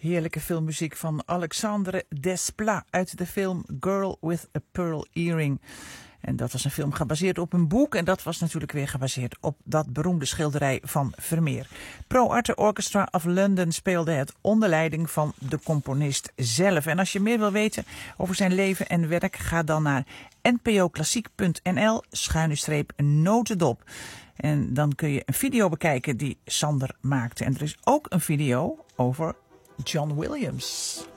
Heerlijke filmmuziek van Alexandre Desplat uit de film Girl with a Pearl Earring. En dat was een film gebaseerd op een boek. En dat was natuurlijk weer gebaseerd op dat beroemde schilderij van Vermeer. Pro Arte Orchestra of London speelde het onder leiding van de componist zelf. En als je meer wil weten over zijn leven en werk, ga dan naar npoklassiek.nl/notendop. En dan kun je een video bekijken die Sander maakte. En er is ook een video over John Williams.